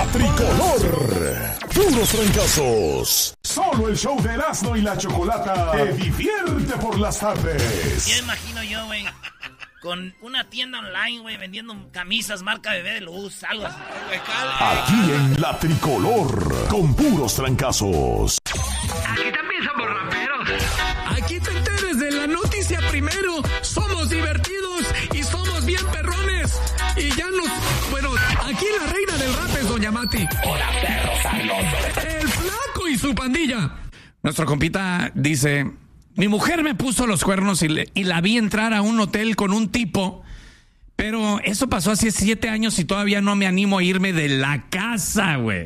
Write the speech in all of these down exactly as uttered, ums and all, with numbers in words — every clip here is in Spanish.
La Tricolor. Puros fracasos. Solo el show de Erasmo y la Chocolata te divierte por las tardes. Ya imagino yo, güey, con una tienda online, güey, vendiendo camisas marca Bebé de Luz, algo así. Aquí en La Tricolor, con puros trancazos. Aquí también somos raperos. Aquí te enteres de la noticia primero. Somos divertidos y somos bien perrones. Y ya nos... Bueno, aquí la reina del rap es Doña Mati. ¡Hola, perros! El Flaco y su pandilla. Nuestro compita dice... Mi mujer me puso los cuernos y, le, y la vi entrar a un hotel con un tipo, pero eso pasó hace siete años y todavía no me animo a irme de la casa, güey.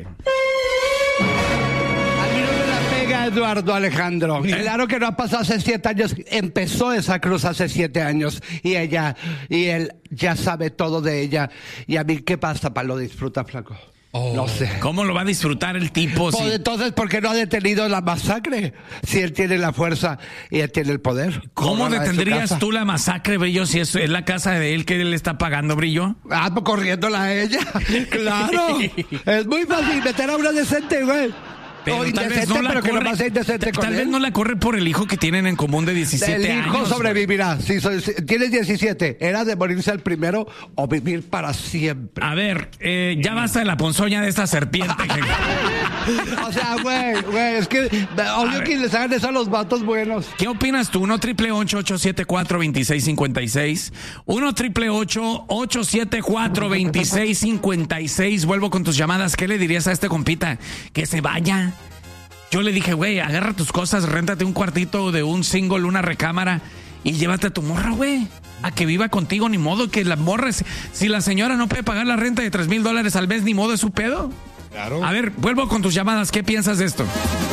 A mí no me la pega Eduardo Alejandro. ¿Eh? Claro que no ha pasado hace siete años. Empezó esa cruz hace siete años y ella, y él ya sabe todo de ella. Y a mí, ¿qué pasa? ¿Para lo disfruta, Flaco? Oh, no sé. ¿Cómo lo va a disfrutar el tipo? Pues si... entonces, ¿por qué no ha detenido la masacre? Si él tiene la fuerza y él tiene el poder. ¿Cómo detendrías tú la masacre, Brillo, si es, es la casa de él que él está pagando, Brillo? Ah, pues corriéndola a ella. Claro. Es muy fácil meter a una decente, güey. Pero o tal vez no la pero corre, que no sea indecente con tal él. vez no la corre por el hijo que tienen en común de diecisiete años. El hijo años, sobrevivirá. Si, so, si tienes diecisiete, ¿era de morirse al primero o vivir para siempre? A ver, eh, ya basta de la ponzoña de esta serpiente. O sea, güey, güey, es que odio que les hagan eso a los vatos buenos. ¿Qué opinas tú? uno triple ocho, ocho siete cuatro, dos seis cinco seis. uno triple ocho, ocho siete cuatro, dos seis cinco seis. Vuelvo con tus llamadas. ¿Qué le dirías a este compita? Que se vaya. Yo le dije, güey, agarra tus cosas, réntate un cuartito de un single, una recámara y llévate a tu morra, güey. A que viva contigo, ni modo que la morra... Si la señora no puede pagar la renta de tres mil dólares al mes, ni modo, es su pedo. Claro. A ver, vuelvo con tus llamadas. ¿Qué piensas de esto?